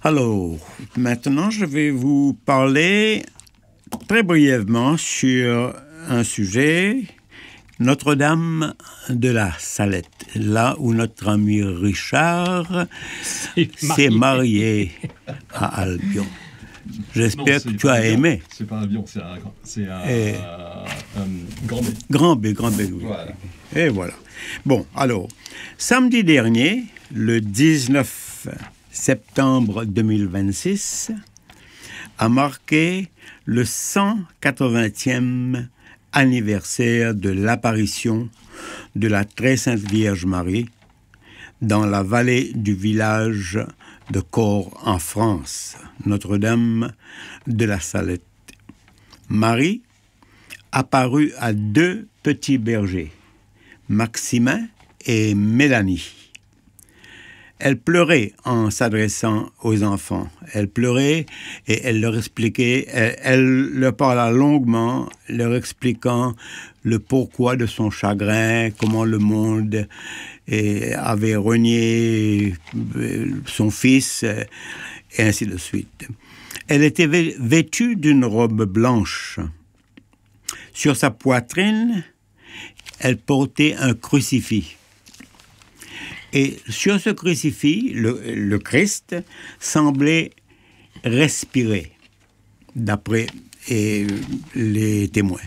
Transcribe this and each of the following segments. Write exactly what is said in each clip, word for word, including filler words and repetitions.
Alors, maintenant, je vais vous parler très brièvement sur un sujet, Notre-Dame de la Salette, là où notre ami Richard s'est marié à Albion. J'espère que tu as aimé. C'est pas Albion, c'est à, c'est à, Et... à, à Grand-B. Grand-B, Grand-B, oui. Voilà. Et voilà. Bon, alors, samedi dernier, le dix-neuf septembre deux mille vingt-six, a marqué le cent quatre-vingtième anniversaire de l'apparition de la Très Sainte Vierge Marie dans la vallée du village de Corps en France, Notre-Dame de la Salette. Marie apparut à deux petits bergers, Maximin et Mélanie. Elle pleurait en s'adressant aux enfants. Elle pleurait et elle leur expliquait, elle, elle leur parla longuement, leur expliquant le pourquoi de son chagrin, comment le monde et, avait renié son fils, et ainsi de suite. Elle était vêtue d'une robe blanche. Sur sa poitrine, elle portait un crucifix. Et sur ce crucifix, le, le Christ semblait respirer, d'après et, les témoins.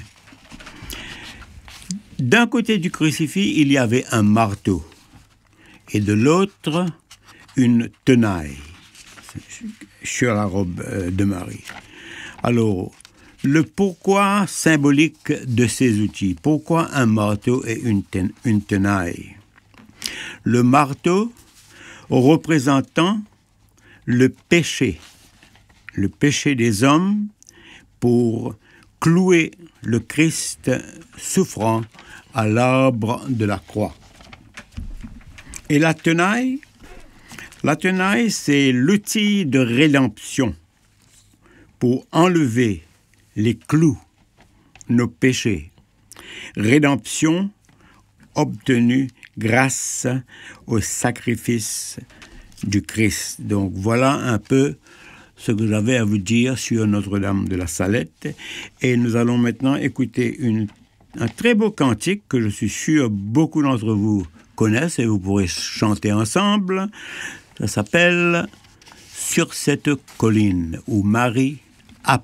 D'un côté du crucifix, il y avait un marteau, et de l'autre, une tenaille sur la robe de Marie. Alors, le pourquoi symbolique de ces outils, pourquoi un marteau et une, ten, une tenaille? Le marteau représentant le péché, le péché des hommes pour clouer le Christ souffrant à l'arbre de la croix. Et la tenaille, la tenaille, c'est l'outil de rédemption pour enlever les clous, nos péchés. Rédemption obtenue grâce au sacrifice du Christ. Donc voilà un peu ce que j'avais à vous dire sur Notre-Dame de la Salette. Et nous allons maintenant écouter une, un très beau cantique que je suis sûr beaucoup d'entre vous connaissent et vous pourrez chanter ensemble. Ça s'appelle « Sur cette colline où Marie apparut ».